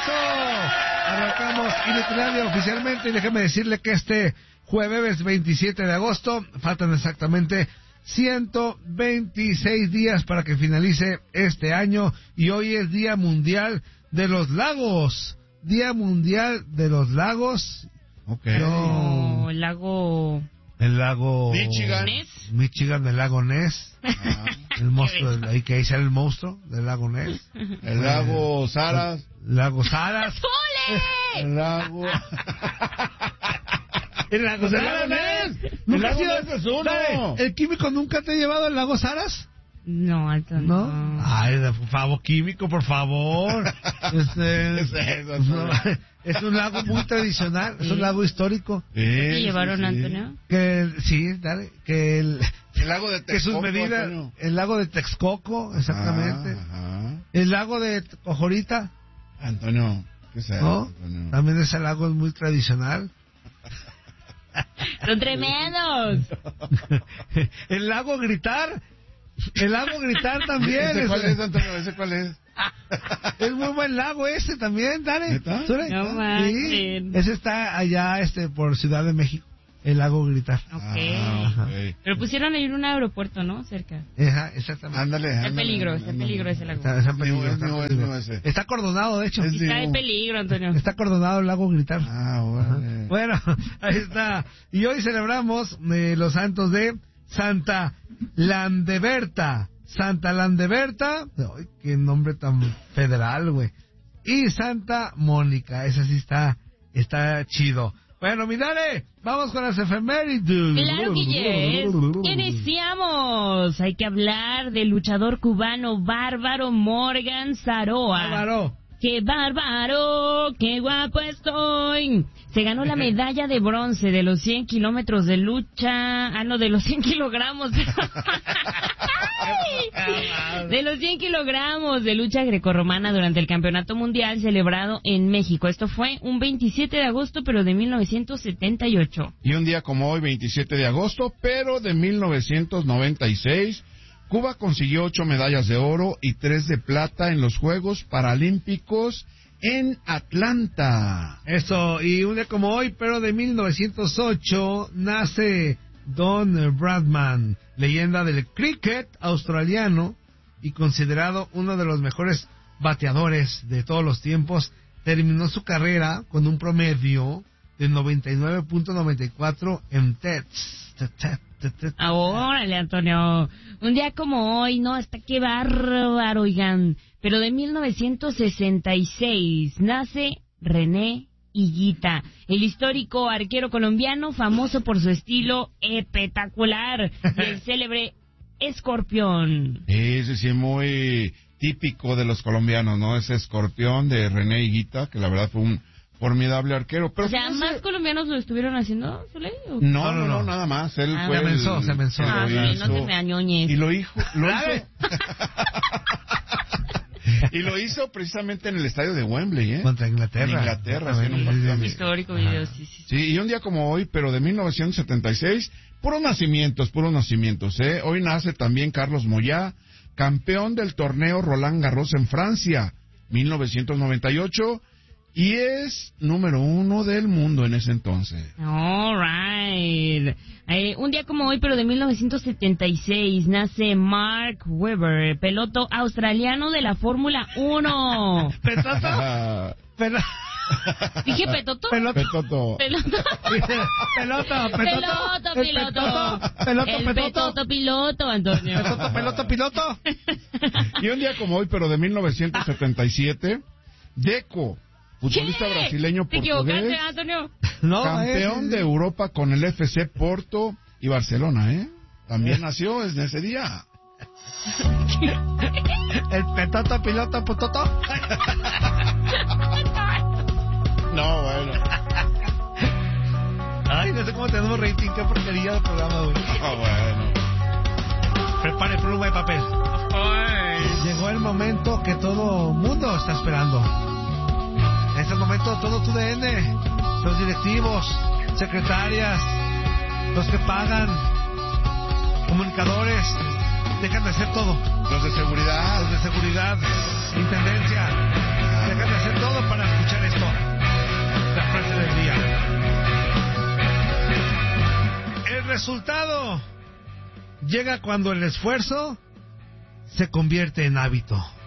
Arrancamos Inutilandia oficialmente y déjeme decirle que este jueves 27 de agosto faltan exactamente 126 días para que finalice este año y hoy es Día Mundial de los Lagos. Día Mundial de los Lagos. Okay. No, el lago Michigan, el lago Ness. El monstruo, ahí que ahí sale el monstruo del lago Ness. El lago Saras. Lago Saras. El lago... El lago Saras. ¿Nunca has ido? Es uno. ¿El químico nunca te ha llevado al lago Saras? No, alto ¿No? no. Ay, por favor, químico, por favor. Es un lago muy tradicional, es un lago histórico. ¿Te llevaron, Antonio? Sí, dale, el lago de Texcoco, que sus medidas, Antonio. el lago de Texcoco, exactamente. Ajá. El lago de Cojorita, Antonio, ¿qué es eso, ¿no? Antonio? También ese lago es muy tradicional. ¡Son tremendos! El lago Gritar también. ¿Ese cuál es, Antonio? ¿Ese cuál es? Es muy buen lago ese también, dale. ¿Neta? No Sí, manchen. ese está allá por Ciudad de México, el lago Gritar. Ok. Okay. Pero pusieron ahí un aeropuerto, ¿no? Cerca. Ajá, exactamente. Ándale. Está en peligro ese lago. Está en peligro, Es está en mío, peligro. ese. Está acordonado, de hecho. Es Está en peligro, Antonio. Está acordonado el lago Gritar. Bueno. Bueno, ahí está. Y hoy celebramos los santos de Santa Landeberta. Santa Landeberta. Ay, qué nombre tan federal, güey. Y Santa Mónica. Ese sí está chido. Bueno, Minare, vamos con las efemérides. Claro que yes. Iniciamos. Hay que hablar del luchador cubano Bárbaro Morgan Saroa. Bárbaro. ¡Qué bárbaro! ¡Qué guapo estoy! Se ganó la medalla de bronce de los 100 kilómetros de lucha... de los 100 kilogramos. De los 100 kilogramos de lucha grecorromana durante el Campeonato Mundial celebrado en México. Esto fue un 27 de agosto, pero de 1978. Y un día como hoy, 27 de agosto, pero de 1996... Cuba consiguió 8 medallas de oro y 3 de plata en los Juegos Paralímpicos en Atlanta. Eso, y un día como hoy, pero de 1908, nace Don Bradman, leyenda del cricket australiano y considerado uno de los mejores bateadores de todos los tiempos. Terminó su carrera con un promedio de 99.94 en tests. Órale, Antonio. Un día como hoy, no, hasta qué bárbaro, oigan. Pero de 1966 nace René Higuita, el histórico arquero colombiano famoso por su estilo espectacular y el célebre escorpión. Ese sí es muy típico de los colombianos, ¿no? Ese escorpión de René Higuita, que la verdad fue un formidable arquero. Pero O sea, ¿más colombianos lo estuvieron haciendo, Soleil? No, nada más. Él fue se mensó. No te me añoñes. Y lo hizo. Y lo hizo precisamente en el estadio de Wembley, ¿eh? Contra Inglaterra. En Inglaterra, sí, en un partido Histórico video, sí. Sí, y un día como hoy, pero de 1976, puros nacimientos, ¿eh? Hoy nace también Carlos Moyá, campeón del torneo Roland Garros en Francia, 1998, y es número 1 del mundo en ese entonces. All right. Un día como hoy, pero de 1976, nace Mark Webber, piloto australiano de la Fórmula 1. ¿Petoto? ¿Dije petoto? Petoto. Petoto piloto, Antonio. Piloto. Y un día como hoy, pero de 1977, Deco, futbolista brasileño ¿Te equivocaste, portugués, Antonio? No, campeón de Europa con el FC Porto y Barcelona, ¿eh? También nació en ese día. El petoto, piloto, putoto. No, bueno. Ay, no sé cómo tenemos rating, qué porquería de programa, güey. Bueno. Prepare pluma y papel. Llegó el momento que todo mundo está esperando. En este momento todo tu DN, los directivos, secretarias, los que pagan, comunicadores, dejan de hacer todo. Los de seguridad. Intendencia, dejan de hacer todo para resultado llega cuando el esfuerzo se convierte en hábito.